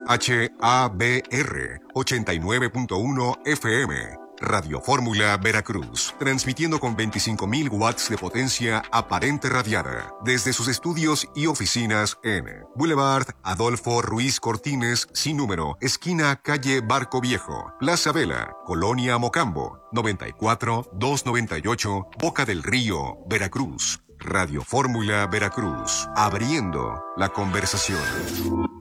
HABR 89.1 FM. Radio Fórmula Veracruz, transmitiendo con 25.000 watts de potencia aparente radiada desde sus estudios y oficinas en Boulevard Adolfo Ruiz Cortines, sin número, esquina calle Barco Viejo, Plaza Vela, Colonia Mocambo, 94-298, Boca del Río, Veracruz. Radio Fórmula Veracruz, abriendo la conversación.